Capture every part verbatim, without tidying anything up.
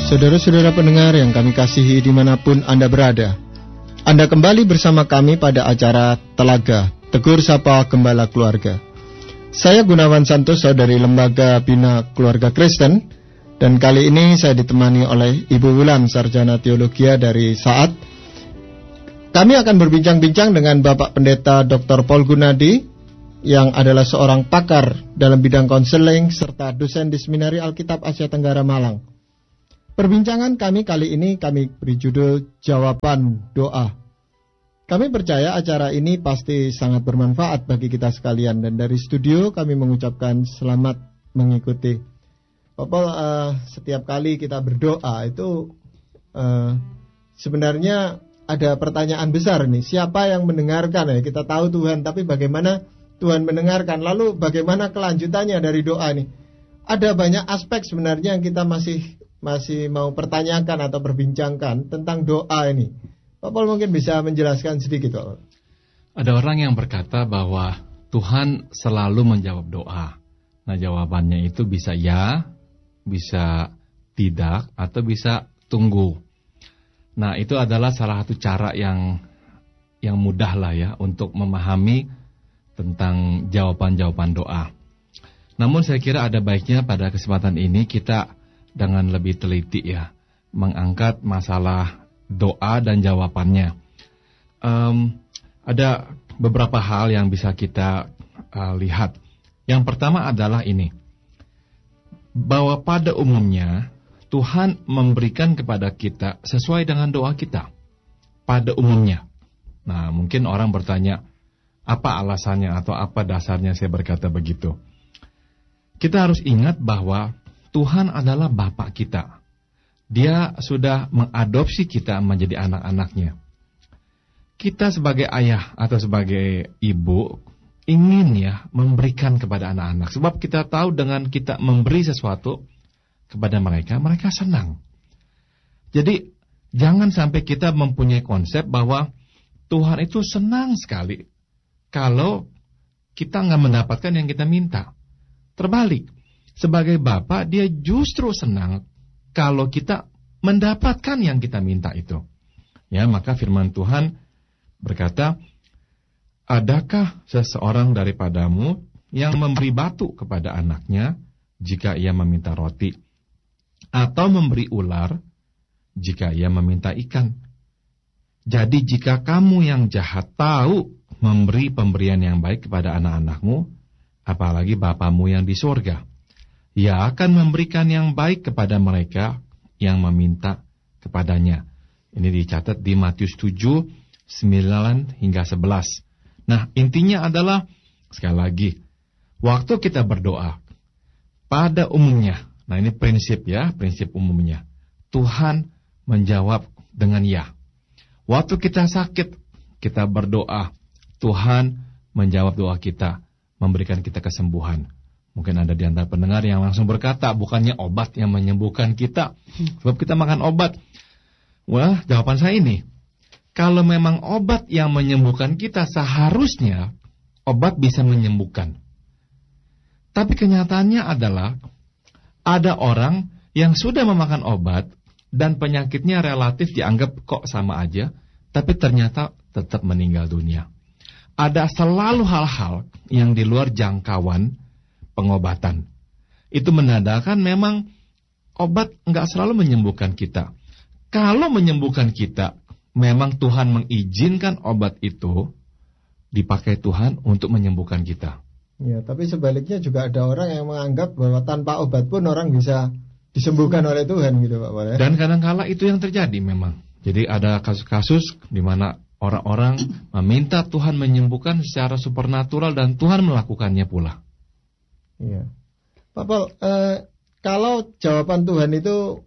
Saudara-saudara pendengar yang kami kasihi dimanapun Anda berada, Anda kembali bersama kami pada acara Telaga, Tegur Sapa Gembala Keluarga. Saya Gunawan Santoso dari Lembaga Bina Keluarga Kristen, dan kali ini saya ditemani oleh Ibu Wulan, Sarjana Teologia dari Saat. Kami akan berbincang-bincang dengan Bapak Pendeta Doktor Paul Gunadi, yang adalah seorang pakar dalam bidang konseling serta dosen di Seminari Alkitab Asia Tenggara Malang. Perbincangan kami kali ini kami beri judul Jawaban Doa. Kami percaya acara ini pasti sangat bermanfaat bagi kita sekalian, dan dari studio kami mengucapkan selamat mengikuti. Bapak, uh, setiap kali kita berdoa itu uh, sebenarnya ada pertanyaan besar nih, siapa yang mendengarkan ya? Kita tahu Tuhan, tapi bagaimana Tuhan mendengarkan? Lalu bagaimana kelanjutannya dari doa nih? Ada banyak aspek sebenarnya yang kita masih masih mau pertanyakan atau perbincangkan tentang doa ini. Pak Paul mungkin bisa menjelaskan sedikit, Pak. Ada orang yang berkata bahwa Tuhan selalu menjawab doa. Nah, jawabannya itu bisa ya, bisa tidak, atau bisa tunggu. Nah, itu adalah salah satu cara yang yang mudah lah ya untuk memahami tentang jawaban-jawaban doa. Namun saya kira ada baiknya pada kesempatan ini kita dengan lebih teliti ya, mengangkat masalah doa dan jawabannya. Um, ada beberapa hal yang bisa kita uh, lihat. Yang pertama adalah ini, bahwa pada umumnya Tuhan memberikan kepada kita sesuai dengan doa kita. Pada umumnya. Nah, mungkin orang bertanya, apa alasannya atau apa dasarnya saya berkata begitu? Kita harus ingat bahwa Tuhan adalah Bapa kita. Dia sudah mengadopsi kita menjadi anak-anaknya. Kita sebagai ayah atau sebagai ibu ingin ya memberikan kepada anak-anak. Sebab kita tahu dengan kita memberi sesuatu kepada mereka, mereka senang. Jadi jangan sampai kita mempunyai konsep bahwa Tuhan itu senang sekali kalau kita nggak mendapatkan yang kita minta. Terbalik, sebagai Bapa dia justru senang kalau kita mendapatkan yang kita minta itu. Ya, maka firman Tuhan berkata, adakah seseorang daripadamu yang memberi batu kepada anaknya jika ia meminta roti, atau memberi ular jika ia meminta ikan? Jadi jika kamu yang jahat tahu memberi pemberian yang baik kepada anak-anakmu, apalagi Bapamu yang di surga, Ia akan memberikan yang baik kepada mereka yang meminta kepadanya. Ini dicatat di Matius tujuh, sembilan hingga sebelas. Nah, intinya adalah, sekali lagi, waktu kita berdoa, pada umumnya, nah ini prinsip ya, prinsip umumnya, Tuhan menjawab dengan ya. Waktu kita sakit, kita berdoa, Tuhan menjawab doa kita, memberikan kita kesembuhan. Mungkin ada di antara pendengar yang langsung berkata, bukannya obat yang menyembuhkan kita, sebab kita makan obat. Wah, jawaban saya ini, kalau memang obat yang menyembuhkan kita, seharusnya obat bisa menyembuhkan. Tapi kenyataannya adalah, ada orang yang sudah memakan obat, dan penyakitnya relatif dianggap kok sama aja, tapi ternyata tetap meninggal dunia. Ada selalu hal-hal yang di luar jangkauan pengobatan. Itu menandakan memang obat nggak selalu menyembuhkan kita. Kalau menyembuhkan kita, memang Tuhan mengizinkan obat itu dipakai Tuhan untuk menyembuhkan kita. Ya, tapi sebaliknya juga ada orang yang menganggap bahwa tanpa obat pun orang bisa disembuhkan oleh Tuhan gitu Pak Wale. Dan kadang-kala itu yang terjadi memang. Jadi ada kasus-kasus di mana orang-orang meminta Tuhan menyembuhkan secara supernatural dan Tuhan melakukannya pula. Iya. Pak Paul, eh, kalau jawaban Tuhan itu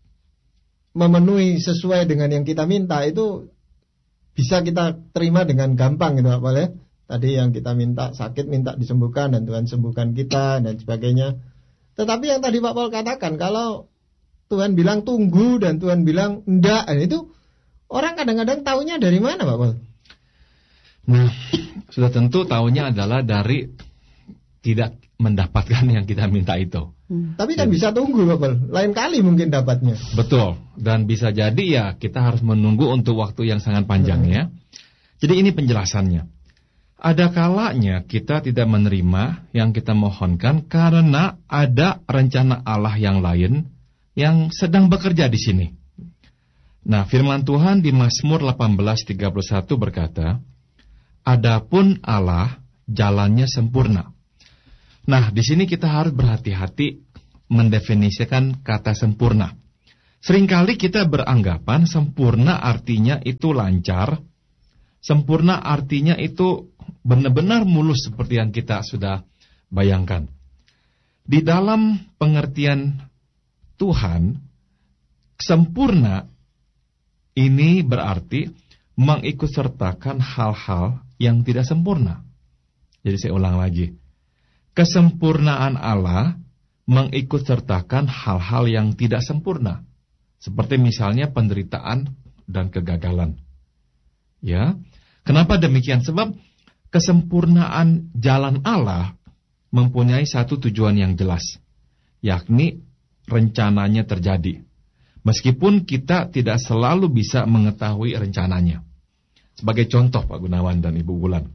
memenuhi sesuai dengan yang kita minta, itu bisa kita terima dengan gampang gitu Pak Paul ya. Tadi yang kita minta sakit, minta disembuhkan dan Tuhan sembuhkan kita dan sebagainya. Tetapi yang tadi Pak Paul katakan, kalau Tuhan bilang tunggu dan Tuhan bilang enggak, itu orang kadang-kadang taunya dari mana Pak Paul? Nah, sudah tentu taunya adalah dari tidak mendapatkan yang kita minta itu. Hmm. Tapi kan bisa tunggu, Bapak. Lain kali mungkin dapatnya. Betul. Dan bisa jadi ya kita harus menunggu untuk waktu yang sangat panjang hmm. ya. Jadi ini penjelasannya. Ada kalanya kita tidak menerima yang kita mohonkan karena ada rencana Allah yang lain yang sedang bekerja di sini. Nah, firman Tuhan di Mazmur delapan belas tiga puluh satu berkata, "Adapun Allah jalannya sempurna." Nah, di sini kita harus berhati-hati mendefinisikan kata sempurna. Seringkali kita beranggapan sempurna artinya itu lancar, sempurna artinya itu benar-benar mulus seperti yang kita sudah bayangkan. Di dalam pengertian Tuhan, sempurna ini berarti mengikutsertakan hal-hal yang tidak sempurna. Jadi saya ulang lagi. Kesempurnaan Allah mengikutsertakan hal-hal yang tidak sempurna. Seperti misalnya penderitaan dan kegagalan. Ya. Kenapa demikian? Sebab kesempurnaan jalan Allah mempunyai satu tujuan yang jelas, yakni rencananya terjadi. Meskipun kita tidak selalu bisa mengetahui rencananya. Sebagai contoh, Pak Gunawan dan Ibu Bulan,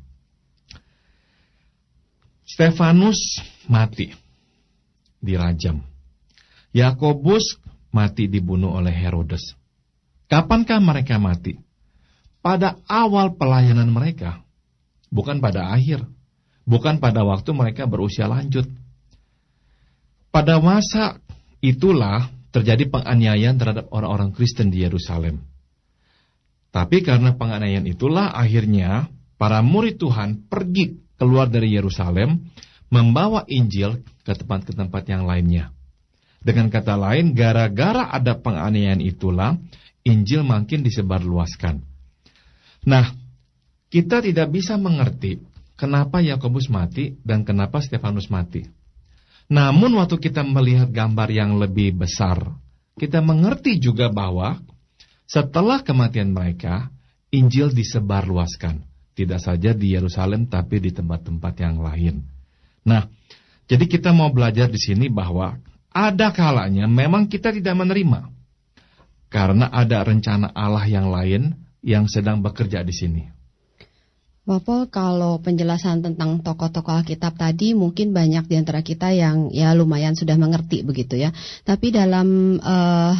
Stefanus mati, dirajam. Yakobus mati dibunuh oleh Herodes. Kapankah mereka mati? Pada awal pelayanan mereka, bukan pada akhir, bukan pada waktu mereka berusia lanjut. Pada masa itulah terjadi penganiayaan terhadap orang-orang Kristen di Yerusalem. Tapi karena penganiayaan itulah akhirnya para murid Tuhan pergi keluar dari Yerusalem membawa Injil ke tempat-tempat yang lainnya. Dengan kata lain, gara-gara ada penganiayaan itulah Injil makin disebarluaskan. Nah, kita tidak bisa mengerti kenapa Yakobus mati dan kenapa Stefanus mati. Namun waktu kita melihat gambar yang lebih besar, kita mengerti juga bahwa setelah kematian mereka, Injil disebarluaskan. Tidak saja di Yerusalem, tapi di tempat-tempat yang lain. Nah, jadi kita mau belajar di sini bahwa ada kalanya memang kita tidak menerima. Karena ada rencana Allah yang lain yang sedang bekerja di sini. Bapak, kalau penjelasan tentang tokoh-tokoh Alkitab tadi mungkin banyak di antara kita yang ya lumayan sudah mengerti begitu ya. Tapi dalam uh,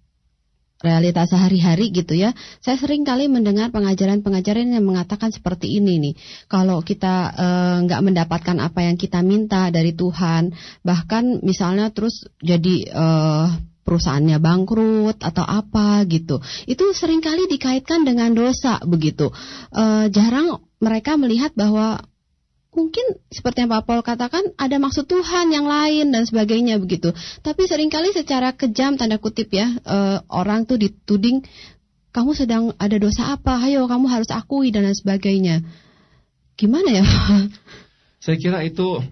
realitas sehari-hari gitu ya, saya sering kali mendengar pengajaran-pengajaran yang mengatakan seperti ini nih. Kalau kita uh, nggak mendapatkan apa yang kita minta dari Tuhan, bahkan misalnya terus jadi uh, perusahaannya bangkrut atau apa gitu, itu seringkali dikaitkan dengan dosa begitu. Uh, jarang mereka melihat bahwa mungkin seperti yang Pak Paul katakan ada maksud Tuhan yang lain dan sebagainya begitu. Tapi seringkali secara kejam tanda kutip ya, uh, orang tuh dituding, kamu sedang ada dosa apa? Ayo kamu harus akui dan lain sebagainya. Gimana ya? Saya kira itu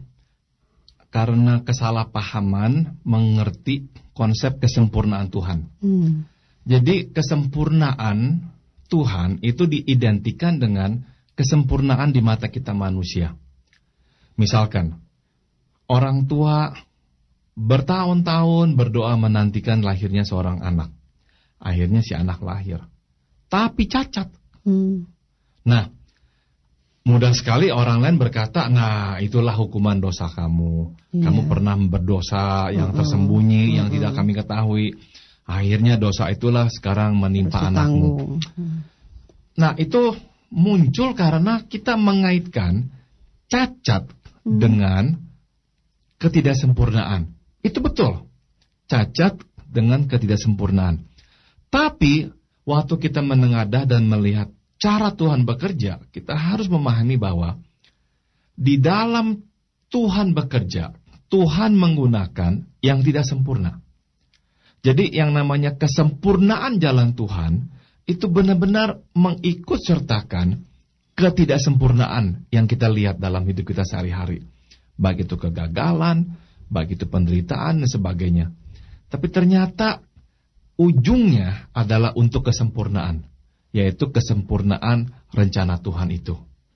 karena kesalahpahaman mengerti konsep kesempurnaan Tuhan. Hmm. Jadi kesempurnaan Tuhan itu diidentikan dengan kesempurnaan di mata kita manusia. Misalkan, orang tua bertahun-tahun berdoa menantikan lahirnya seorang anak. Akhirnya si anak lahir, tapi cacat. Hmm. Nah, mudah sekali orang lain berkata, nah itulah hukuman dosa kamu. Yeah. Kamu pernah berdosa yang tersembunyi, uh-uh. yang uh-uh. tidak kami ketahui. Akhirnya dosa itulah sekarang menimpa Harus anakmu. Uh-huh. Nah, itu muncul karena kita mengaitkan cacat uh-huh. dengan ketidaksempurnaan. Itu betul. Cacat dengan ketidaksempurnaan. Tapi, waktu kita menengadah dan melihat cara Tuhan bekerja, kita harus memahami bahwa di dalam Tuhan bekerja, Tuhan menggunakan yang tidak sempurna. Jadi yang namanya kesempurnaan jalan Tuhan, itu benar-benar mengikutsertakan ketidaksempurnaan yang kita lihat dalam hidup kita sehari-hari. Baik itu kegagalan, baik itu penderitaan dan sebagainya. Tapi ternyata ujungnya adalah untuk kesempurnaan, yaitu kesempurnaan rencana Tuhan itu.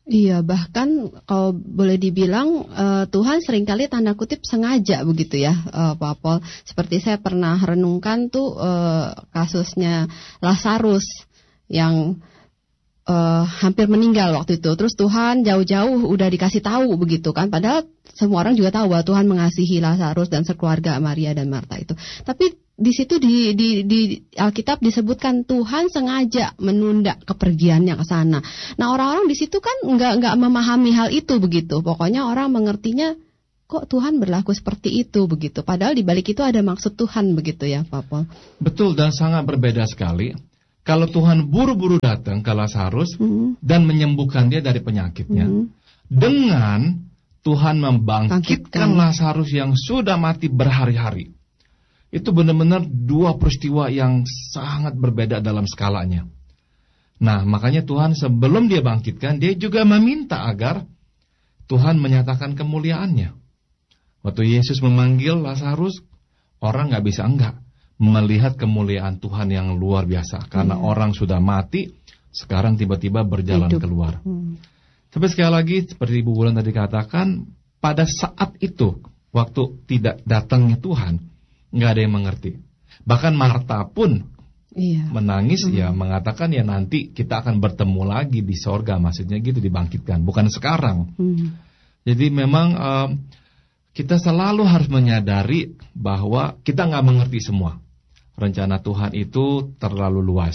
Iya, bahkan kalau boleh dibilang uh, Tuhan seringkali tanda kutip sengaja begitu ya, uh, Pak Pol. Seperti saya pernah renungkan tuh uh, kasusnya Lazarus yang uh, hampir meninggal waktu itu. Terus Tuhan jauh-jauh udah dikasih tahu begitu kan. Padahal semua orang juga tahu bahwa Tuhan mengasihi Lazarus dan sekeluarga Maria dan Marta itu. Tapi di situ di, di, di Alkitab disebutkan Tuhan sengaja menunda kepergiannya ke sana. Nah, orang-orang di situ kan nggak nggak memahami hal itu begitu. Pokoknya orang mengertinya kok Tuhan berlaku seperti itu begitu. Padahal di balik itu ada maksud Tuhan begitu ya, Pak Pol. Betul, dan sangat berbeda sekali. Kalau Tuhan buru-buru datang ke Lazarus hmm. dan menyembuhkan dia dari penyakitnya, hmm. dengan Tuhan membangkitkan Bangkitkan. Lazarus yang sudah mati berhari-hari. Itu benar-benar dua peristiwa yang sangat berbeda dalam skalanya. Nah, makanya Tuhan sebelum dia bangkitkan, dia juga meminta agar Tuhan menyatakan kemuliaannya. Waktu Yesus memanggil Lazarus, orang gak bisa enggak melihat kemuliaan Tuhan yang luar biasa. Karena hmm. orang sudah mati, sekarang tiba-tiba berjalan Hidup. keluar. Hmm. Tapi sekali lagi, seperti Ibu Bulan tadi katakan, pada saat itu, waktu tidak datangnya Tuhan, nggak ada yang mengerti. Bahkan Marta pun iya. menangis hmm. ya, mengatakan ya nanti kita akan bertemu lagi di sorga, maksudnya gitu, dibangkitkan, bukan sekarang. Hmm. Jadi memang um, kita selalu harus menyadari bahwa kita nggak mengerti semua. Rencana Tuhan itu terlalu luas.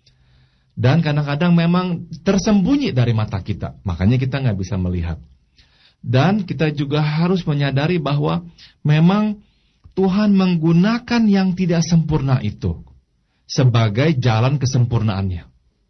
Dan kadang-kadang memang tersembunyi dari mata kita, makanya kita nggak bisa melihat. Dan kita juga harus menyadari bahwa memang Tuhan menggunakan yang tidak sempurna itu sebagai jalan kesempurnaannya.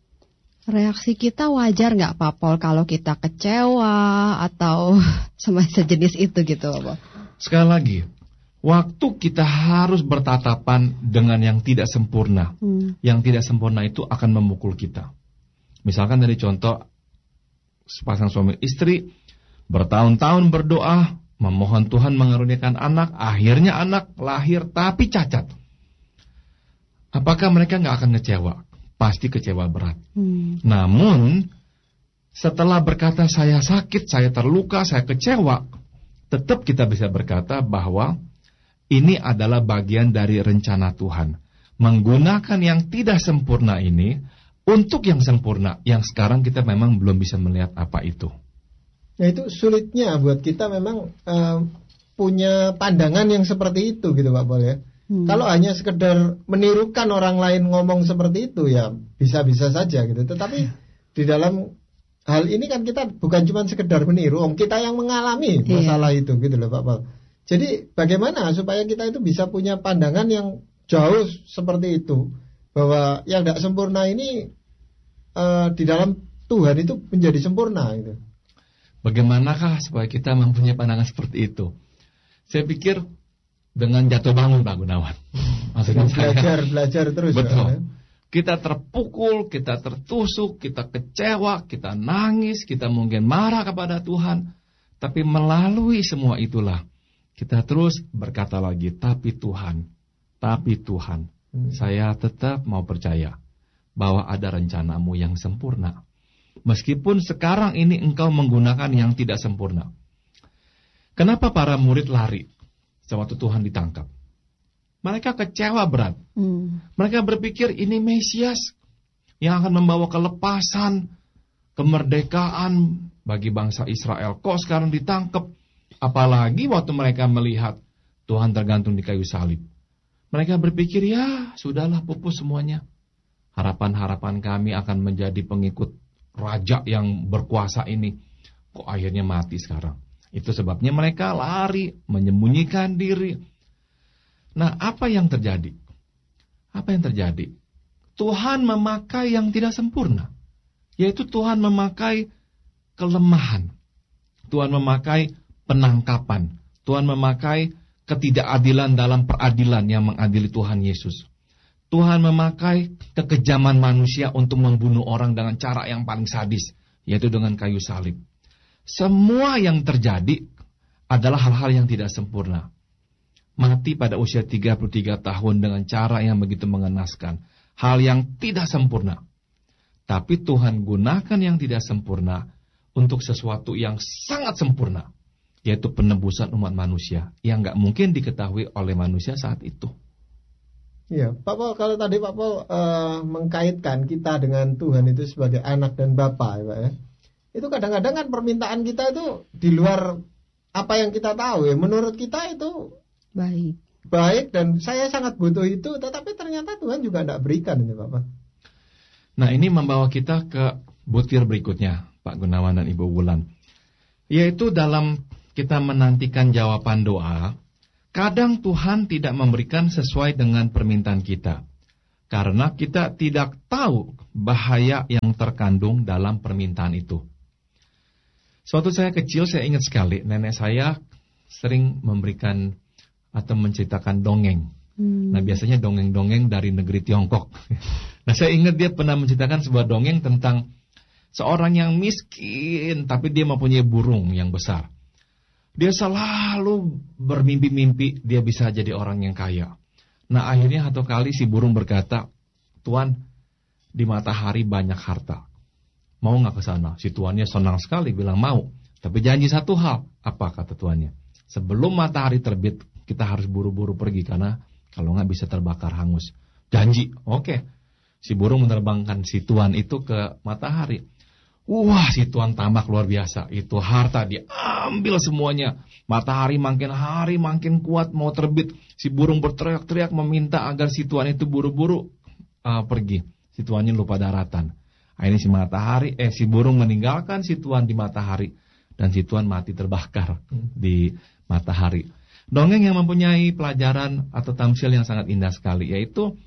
Reaksi kita wajar nggak, Pak Pol, kalau kita kecewa atau sejenis itu gitu, Pak? Sekali lagi, waktu kita harus bertatapan dengan yang tidak sempurna, hmm. yang tidak sempurna itu akan memukul kita. Misalkan dari contoh, sepasang suami istri bertahun-tahun berdoa, memohon Tuhan mengaruniakan anak, akhirnya anak lahir tapi cacat. Apakah mereka nggak akan kecewa? Pasti kecewa berat. Hmm. Namun, setelah berkata saya sakit, saya terluka, saya kecewa, tetap kita bisa berkata bahwa ini adalah bagian dari rencana Tuhan. Menggunakan yang tidak sempurna ini untuk yang sempurna, yang sekarang kita memang belum bisa melihat apa itu. Ya itu sulitnya buat kita memang uh, punya pandangan yang seperti itu gitu Pak Pol ya. Hmm. Kalau hanya sekedar menirukan orang lain ngomong seperti itu ya bisa-bisa saja gitu. Tetapi di dalam hal ini kan kita bukan cuma sekedar meniru, om kita yang mengalami masalah yeah. itu gitu loh Pak Pol. Jadi bagaimana supaya kita itu bisa punya pandangan yang jauh seperti itu, bahwa yang tidak sempurna ini uh, di dalam Tuhan itu menjadi sempurna gitu. Bagaimanakah supaya kita mempunyai pandangan seperti itu? Saya pikir dengan jatuh bangun, Pak Gunawan. Maksudnya belajar, saya, belajar terus. Betul. Ya. Kita terpukul, kita tertusuk, kita kecewa, kita nangis, kita mungkin marah kepada Tuhan. Tapi melalui semua itulah, kita terus berkata lagi, tapi Tuhan, tapi Tuhan, hmm. saya tetap mau percaya bahwa ada rencanamu yang sempurna. Meskipun sekarang ini engkau menggunakan yang tidak sempurna. Kenapa para murid lari sewaktu Tuhan ditangkap? Mereka kecewa berat. Hmm. Mereka berpikir ini Mesias yang akan membawa kelepasan, kemerdekaan bagi bangsa Israel. Kok sekarang ditangkap? Apalagi waktu mereka melihat Tuhan tergantung di kayu salib. Mereka berpikir ya sudahlah pupus semuanya. Harapan-harapan kami akan menjadi pengikut raja yang berkuasa ini, kok akhirnya mati sekarang. Itu sebabnya mereka lari, menyembunyikan diri. Nah, apa yang terjadi? Apa yang terjadi? Tuhan memakai yang tidak sempurna, yaitu Tuhan memakai kelemahan. Tuhan memakai penangkapan. Tuhan memakai ketidakadilan dalam peradilan yang mengadili Tuhan Yesus. Tuhan memakai kekejaman manusia untuk membunuh orang dengan cara yang paling sadis, yaitu dengan kayu salib. Semua yang terjadi adalah hal-hal yang tidak sempurna. Mati pada usia tiga puluh tiga tahun dengan cara yang begitu mengenaskan. Hal yang tidak sempurna. Tapi Tuhan gunakan yang tidak sempurna untuk sesuatu yang sangat sempurna, yaitu penebusan umat manusia yang nggak mungkin diketahui oleh manusia saat itu. Iya, Pak Paul, kalau tadi Pak Paul uh, mengkaitkan kita dengan Tuhan itu sebagai anak dan bapa, ya Pak ya. Itu kadang-kadang kan permintaan kita itu di luar apa yang kita tahu ya. Menurut kita itu baik. Baik dan saya sangat butuh itu, tetapi ternyata Tuhan juga tidak berikan ini Bapak. Nah, ini membawa kita ke butir berikutnya, Pak Gunawan dan Ibu Wulan. Yaitu dalam kita menantikan jawaban doa, kadang Tuhan tidak memberikan sesuai dengan permintaan kita. Karena kita tidak tahu bahaya yang terkandung dalam permintaan itu. Suatu saya kecil, saya ingat sekali, nenek saya sering memberikan atau menceritakan dongeng. Hmm. Nah, biasanya dongeng-dongeng dari negeri Tiongkok. Nah, saya ingat dia pernah menceritakan sebuah dongeng tentang seorang yang miskin, tapi dia mempunyai burung yang besar. Dia selalu bermimpi-mimpi dia bisa jadi orang yang kaya. Nah, akhirnya satu kali si burung berkata, "Tuan, di matahari banyak harta. Mau nggak ke sana?" Si tuannya senang sekali, bilang mau. Tapi janji satu hal. Apa kata tuannya? Sebelum matahari terbit, kita harus buru-buru pergi karena kalau nggak bisa terbakar hangus. Janji, oke. Si burung menerbangkan si tuan itu ke matahari. Wah, si tuan tamak luar biasa. Itu harta diambil semuanya. Matahari makin hari makin kuat mau terbit. Si burung berteriak-teriak meminta agar si tuan itu buru-buru uh, pergi. Si tuannya lupa daratan. Akhirnya si matahari, eh si burung meninggalkan si tuan di matahari dan si tuan mati terbakar di matahari. Dongeng yang mempunyai pelajaran atau tamsil yang sangat indah sekali, yaitu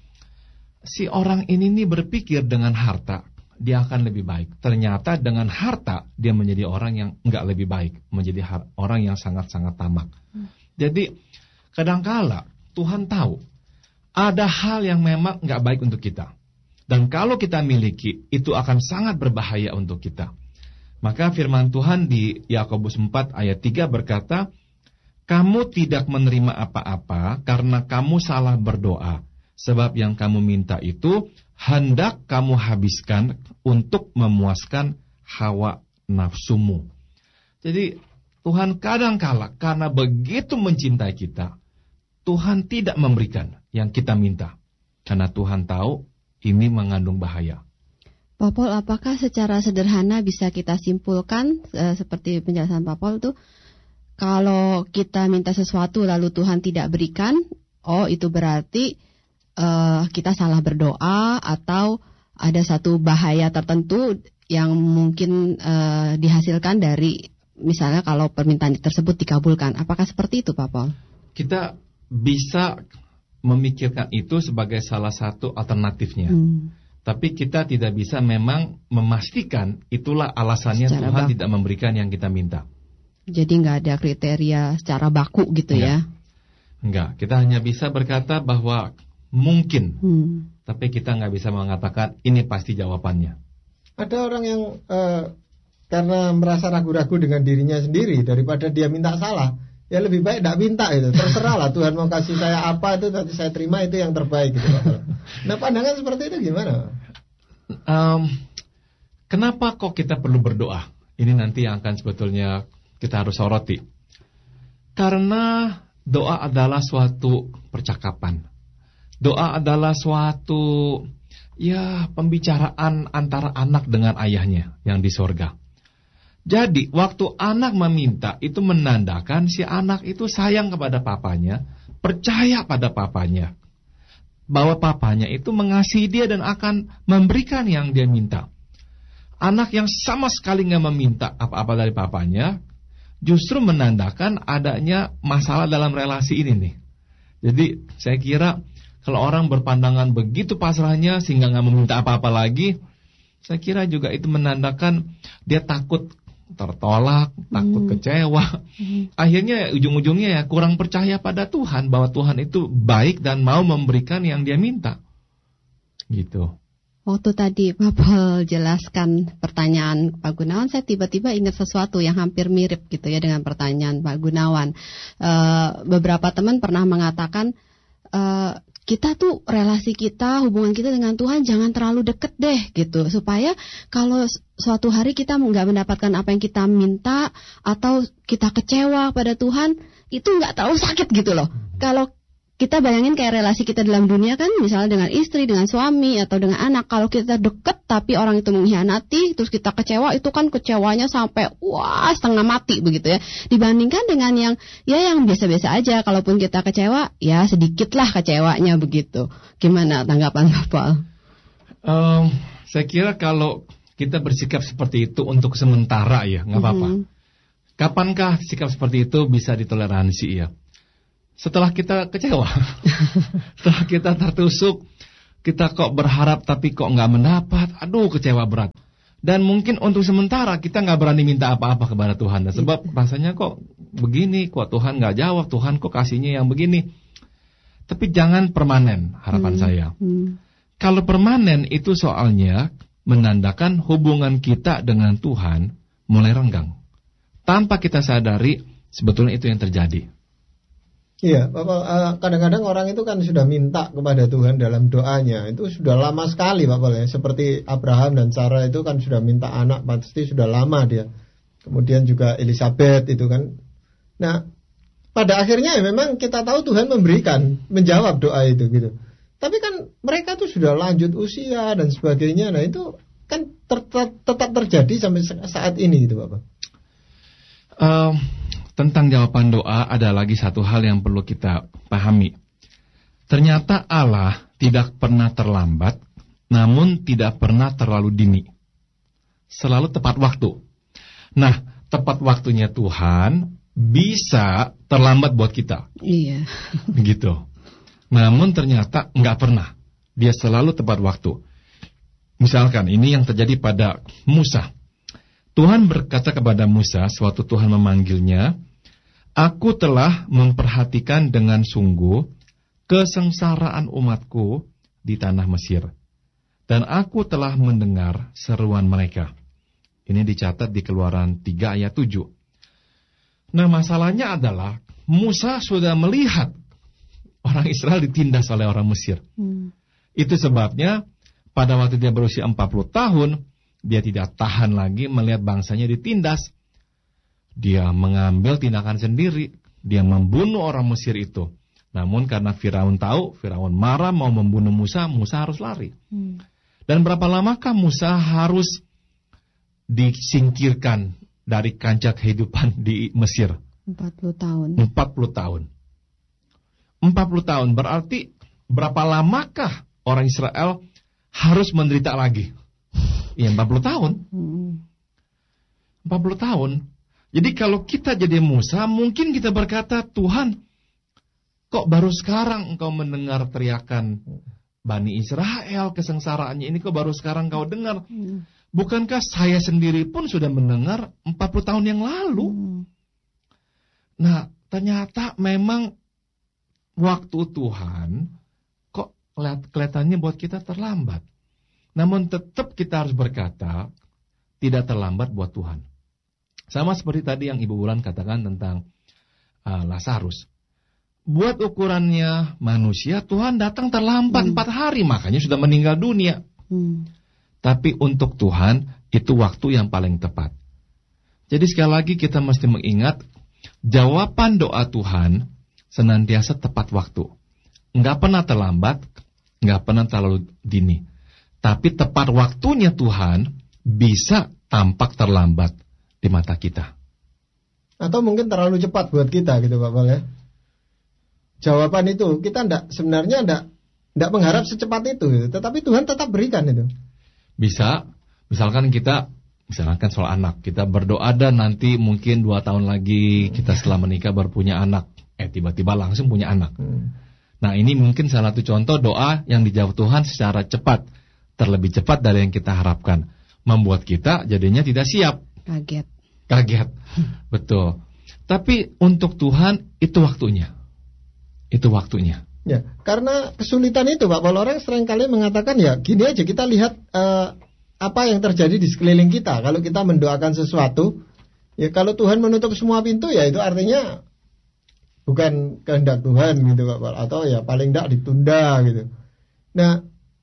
si orang ini nih berpikir dengan harta dia akan lebih baik. Ternyata dengan harta dia menjadi orang yang enggak lebih baik, menjadi har- orang yang sangat-sangat tamak. Hmm. Jadi kadangkala Tuhan tahu ada hal yang memang enggak baik untuk kita. Dan kalau kita miliki, itu akan sangat berbahaya untuk kita. Maka firman Tuhan di Yakobus empat ayat tiga berkata, "Kamu tidak menerima apa-apa karena kamu salah berdoa. Sebab yang kamu minta itu hendak kamu habiskan untuk memuaskan hawa nafsumu." Jadi Tuhan kadangkala karena begitu mencintai kita, Tuhan tidak memberikan yang kita minta. Karena Tuhan tahu ini mengandung bahaya. Pak Paul, apakah secara sederhana bisa kita simpulkan e, seperti penjelasan Pak Paul itu, kalau kita minta sesuatu lalu Tuhan tidak berikan, oh itu berarti e, kita salah berdoa atau ada satu bahaya tertentu yang mungkin e, dihasilkan dari misalnya kalau permintaan tersebut dikabulkan. Apakah seperti itu Pak Paul? Kita bisa memikirkan itu sebagai salah satu alternatifnya. Hmm. Tapi kita tidak bisa memang memastikan itulah alasannya secara Tuhan bak- tidak memberikan yang kita minta. Jadi nggak ada kriteria secara baku gitu. Enggak. Ya? Enggak, kita hanya bisa berkata bahwa mungkin, hmm. tapi kita nggak bisa mengatakan ini pasti jawabannya. Ada orang yang uh, karena merasa ragu-ragu dengan dirinya sendiri daripada dia minta salah. Ya lebih baik tidak minta itu. Terserah lah Tuhan mau kasih saya apa itu nanti saya terima itu yang terbaik gitu. Nah pandangan seperti itu gimana? Um, kenapa kok kita perlu berdoa? Ini nanti yang akan sebetulnya kita harus soroti. Karena doa adalah suatu percakapan. Doa adalah suatu ya pembicaraan antara anak dengan ayahnya yang di sorga. Jadi waktu anak meminta itu menandakan si anak itu sayang kepada papanya, percaya pada papanya, bahwa papanya itu mengasihi dia dan akan memberikan yang dia minta. Anak yang sama sekali nggak meminta apa-apa dari papanya, justru menandakan adanya masalah dalam relasi ini nih. Jadi saya kira kalau orang berpandangan begitu pasrahnya sehingga nggak meminta apa-apa lagi, saya kira juga itu menandakan dia takut tertolak, takut hmm. kecewa. Hmm. Akhirnya ujung-ujungnya ya kurang percaya pada Tuhan bahwa Tuhan itu baik dan mau memberikan yang dia minta. Gitu. Waktu tadi Bapak jelaskan pertanyaan Pak Gunawan, saya tiba-tiba ingat sesuatu yang hampir mirip gitu ya dengan pertanyaan Pak Gunawan. E, beberapa teman pernah mengatakan e, kita tuh relasi kita, hubungan kita dengan Tuhan jangan terlalu deket deh gitu, supaya kalau suatu hari kita nggak mendapatkan apa yang kita minta atau kita kecewa pada Tuhan, itu nggak terlalu sakit gitu loh. Kalau kita bayangin kayak relasi kita dalam dunia kan, misalnya dengan istri, dengan suami, atau dengan anak. Kalau kita deket tapi orang itu mengkhianati, terus kita kecewa, itu kan kecewanya sampai wah setengah mati begitu ya. Dibandingkan dengan yang ya yang biasa-biasa aja, kalaupun kita kecewa, ya sedikitlah kecewanya begitu. Gimana tanggapan Bapak? Um, saya kira kalau kita bersikap seperti itu untuk sementara ya, nggak apa-apa. Mm-hmm. Kapankah sikap seperti itu bisa ditoleransi ya? Setelah kita kecewa, setelah kita tertusuk, kita kok berharap tapi kok nggak mendapat, aduh kecewa berat. Dan mungkin untuk sementara kita nggak berani minta apa-apa kepada Tuhan. Dan sebab rasanya kok begini, kok Tuhan nggak jawab, Tuhan kok kasihnya yang begini. Tapi jangan permanen harapan hmm. saya. Hmm. Kalau permanen itu soalnya menandakan hubungan kita dengan Tuhan mulai renggang. Tanpa kita sadari sebetulnya itu yang terjadi. Iya, Bapak, kadang-kadang orang itu kan sudah minta kepada Tuhan dalam doanya. Itu sudah lama sekali, Bapak ya. Seperti Abraham dan Sarah itu kan sudah minta anak, pasti sudah lama dia. Kemudian juga Elizabeth itu kan. Nah, pada akhirnya ya memang kita tahu Tuhan memberikan, menjawab doa itu gitu. Tapi kan mereka tuh sudah lanjut usia dan sebagainya. Nah, itu kan ter- ter- tetap terjadi sampai saat ini gitu, Bapak. Um... Tentang jawaban doa ada lagi satu hal yang perlu kita pahami. Ternyata Allah tidak pernah terlambat, namun tidak pernah terlalu dini. Selalu tepat waktu. Nah, tepat waktunya Tuhan bisa terlambat buat kita. Iya. Begitu. Namun ternyata nggak pernah. Dia selalu tepat waktu. Misalkan ini yang terjadi pada Musa. Tuhan berkata kepada Musa sewaktu Tuhan memanggilnya, Aku telah memperhatikan dengan sungguh kesengsaraan umatku di tanah Mesir. Dan aku telah mendengar seruan mereka. Ini dicatat di Keluaran tiga ayat tujuh. Nah, masalahnya adalah Musa sudah melihat orang Israel ditindas oleh orang Mesir. Hmm. Itu sebabnya pada waktu dia berusia empat puluh tahun, dia tidak tahan lagi melihat bangsanya ditindas. Dia mengambil tindakan sendiri. Dia membunuh orang Mesir itu. Namun karena Firaun tahu, Firaun marah mau membunuh Musa, Musa harus lari. Hmm. Dan berapa lamakah Musa harus disingkirkan dari kancah kehidupan di Mesir? empat puluh tahun. empat puluh tahun. empat puluh tahun berarti berapa lamakah orang Israel harus menderita lagi? Ya empat puluh tahun. Hmm. empat puluh tahun. Jadi kalau kita jadi Musa, mungkin kita berkata, Tuhan, kok baru sekarang engkau mendengar teriakan Bani Israel, kesengsaraannya ini kok baru sekarang kau dengar? Hmm. Bukankah saya sendiri pun sudah mendengar empat puluh tahun yang lalu? Hmm. Nah, ternyata memang waktu Tuhan kok kelihatannya buat kita terlambat. Namun tetap kita harus berkata, tidak terlambat buat Tuhan. Sama seperti tadi yang Ibu Wulan katakan tentang uh, Lazarus. Buat ukurannya manusia, Tuhan datang terlambat empat hmm. hari, makanya sudah meninggal dunia. Hmm. Tapi untuk Tuhan, itu waktu yang paling tepat. Jadi sekali lagi kita mesti mengingat, jawaban doa Tuhan senantiasa tepat waktu. Enggak pernah terlambat, enggak pernah terlalu dini. Tapi tepat waktunya Tuhan bisa tampak terlambat di mata kita. Atau mungkin terlalu cepat buat kita gitu Pak Pal ya. Jawaban itu kita enggak, sebenarnya enggak, enggak mengharap secepat itu gitu. Tetapi Tuhan tetap berikan itu. Bisa, misalkan kita, misalkan soal anak, kita berdoa dan nanti mungkin dua tahun lagi kita setelah menikah baru punya anak. Eh tiba-tiba langsung punya anak. Hmm. Nah ini mungkin salah satu contoh doa yang dijawab Tuhan secara cepat. Terlebih cepat dari yang kita harapkan. Membuat kita jadinya tidak siap. Kaget. Kaget, betul. Tapi untuk Tuhan itu waktunya. Itu waktunya. Ya, karena kesulitan itu Pak Paul, orang seringkali mengatakan ya gini aja, kita lihat uh, apa yang terjadi di sekeliling kita. Kalau kita mendoakan sesuatu, ya kalau Tuhan menutup semua pintu ya itu artinya bukan kehendak Tuhan gitu Pak Paul, atau ya paling tidak ditunda gitu. Nah,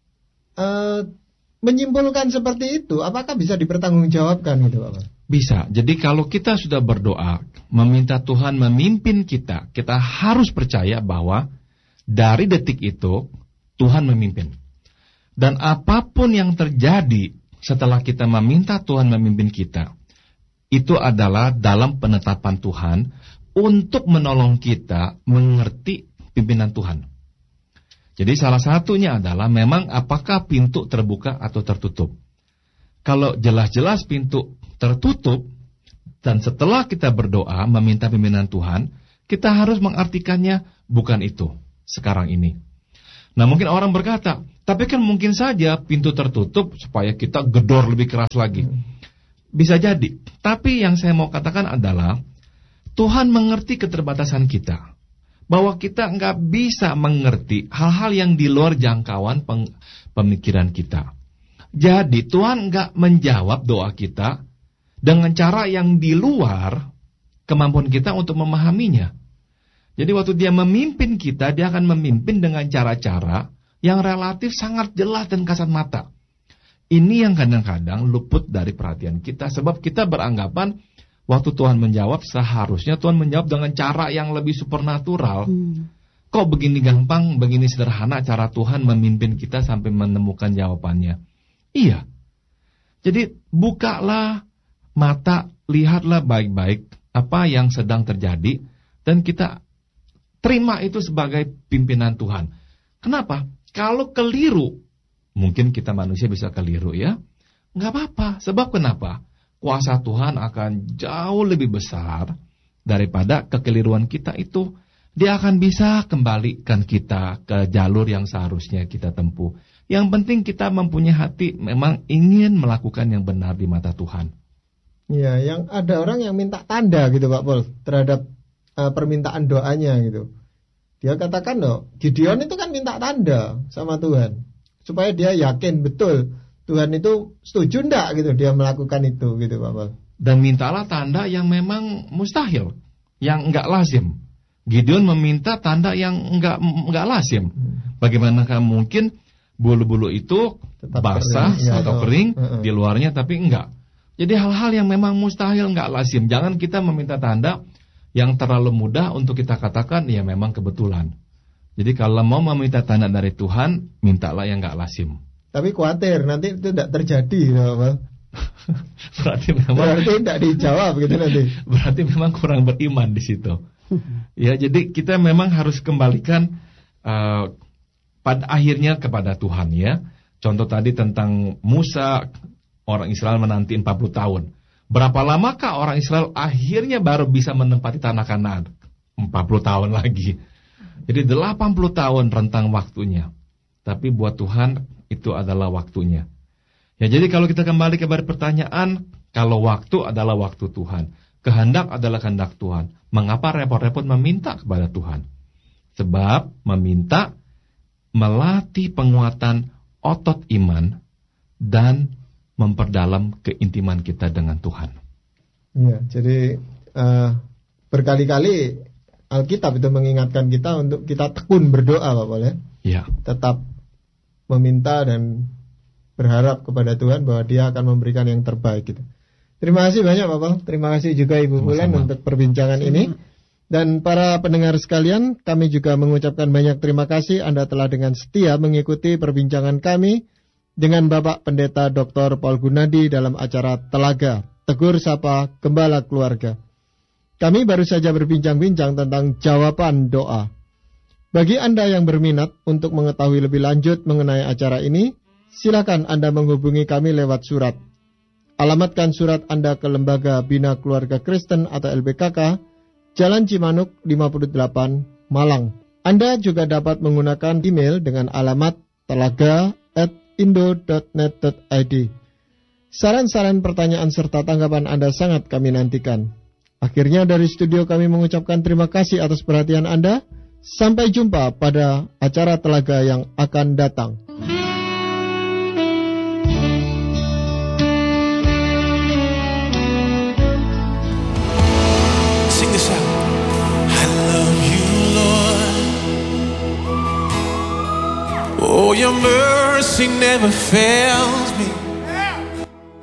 eh, menyimpulkan seperti itu, apakah bisa dipertanggungjawabkan gitu Pak Paul? Bisa. Jadi kalau kita sudah berdoa, meminta Tuhan memimpin kita, kita harus percaya bahwa dari detik itu Tuhan memimpin. Dan apapun yang terjadi setelah kita meminta Tuhan memimpin kita, itu adalah dalam penetapan Tuhan untuk menolong kita mengerti pimpinan Tuhan. Jadi salah satunya adalah memang apakah pintu terbuka atau tertutup. Kalau jelas-jelas pintu tertutup, dan setelah kita berdoa meminta pimpinan Tuhan, kita harus mengartikannya bukan itu sekarang ini. Nah mungkin orang berkata, tapi kan mungkin saja pintu tertutup supaya kita gedor lebih keras lagi. Bisa jadi, tapi yang saya mau katakan adalah Tuhan mengerti keterbatasan kita, bahwa kita nggak bisa mengerti hal-hal yang di luar jangkauan pemikiran kita. Jadi Tuhan nggak menjawab doa kita dengan cara yang di luar kemampuan kita untuk memahaminya. Jadi waktu dia memimpin kita, dia akan memimpin dengan cara-cara yang relatif sangat jelas dan kasat mata. Ini yang kadang-kadang luput dari perhatian kita, sebab kita beranggapan waktu Tuhan menjawab, seharusnya Tuhan menjawab dengan cara yang lebih supernatural. Hmm. Kok begini gampang, begini sederhana cara Tuhan memimpin kita sampai menemukan jawabannya. Iya. Jadi bukalah mata, lihatlah baik-baik apa yang sedang terjadi, dan kita terima itu sebagai pimpinan Tuhan. Kenapa? Kalau keliru, mungkin kita manusia bisa keliru ya, nggak apa-apa. Sebab kenapa? Kuasa Tuhan akan jauh lebih besar daripada kekeliruan kita itu. Dia akan bisa kembalikan kita ke jalur yang seharusnya kita tempuh. Yang penting kita mempunyai hati memang ingin melakukan yang benar di mata Tuhan. Ya, yang ada orang yang minta tanda gitu Pak Paul terhadap uh, permintaan doanya gitu. Dia katakan loh, Gideon itu kan minta tanda sama Tuhan supaya dia yakin betul Tuhan itu setuju enggak gitu dia melakukan itu gitu Pak Paul. Dan mintalah tanda yang memang mustahil, yang enggak lazim. Gideon meminta tanda yang enggak enggak lazim. Bagaimanakah mungkin bulu-bulu itu tetap basah kering, ya, atau kering uh, uh. di luarnya tapi enggak. Jadi hal-hal yang memang mustahil enggak lazim. Jangan kita meminta tanda yang terlalu mudah untuk kita katakan ya memang kebetulan. Jadi kalau mau meminta tanda dari Tuhan, mintalah yang enggak lazim. Tapi khawatir nanti itu tidak terjadi, ya, berarti memang berarti tidak dijawab gitu nanti. Berarti memang kurang beriman di situ. Ya, jadi kita memang harus kembalikan uh, pada akhirnya kepada Tuhan ya. Contoh tadi tentang Musa, orang Israel menanti empat puluh tahun. Berapa lamakah orang Israel akhirnya baru bisa menempati tanah Kanaan? empat puluh tahun lagi. Jadi delapan puluh tahun rentang waktunya. Tapi buat Tuhan itu adalah waktunya. Ya, jadi kalau kita kembali kepada pertanyaan, kalau waktu adalah waktu Tuhan, kehendak adalah kehendak Tuhan, mengapa repot-repot meminta kepada Tuhan? Sebab meminta melatih penguatan otot iman dan memperdalam keintiman kita dengan Tuhan. Ya, jadi uh, berkali-kali Alkitab itu mengingatkan kita untuk kita tekun berdoa, Pak Paul ya. Ya. Tetap meminta dan berharap kepada Tuhan bahwa Dia akan memberikan yang terbaik gitu. Terima kasih banyak Pak Paul. Terima kasih juga Ibu Bulan untuk perbincangan Sama. ini. Dan para pendengar sekalian, kami juga mengucapkan banyak terima kasih Anda telah dengan setia mengikuti perbincangan kami dengan Bapak Pendeta Doktor Paul Gunadi dalam acara Telaga, Tegur Sapa Gembala Keluarga. Kami baru saja berbincang-bincang tentang jawaban doa. Bagi Anda yang berminat untuk mengetahui lebih lanjut mengenai acara ini, silakan Anda menghubungi kami lewat surat. Alamatkan surat Anda ke Lembaga Bina Keluarga Kristen atau L B K K, Jalan Cimanuk lima puluh delapan, Malang. Anda juga dapat menggunakan email dengan alamat telaga at indo dot net dot i d. Saran-saran, pertanyaan serta tanggapan Anda sangat kami nantikan. Akhirnya dari studio kami mengucapkan terima kasih atas perhatian Anda. Sampai jumpa pada acara Telaga yang akan datang. Sing this out. I love you. your mercy never fails me.